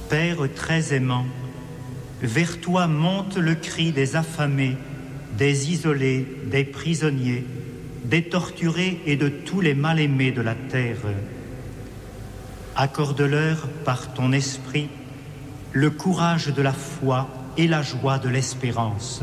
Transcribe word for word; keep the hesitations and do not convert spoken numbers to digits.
Père très aimant, vers toi monte le cri des affamés, des isolés, des prisonniers, des torturés et de tous les mal-aimés de la terre. Accorde-leur par ton esprit le courage de la foi et la joie de l'espérance.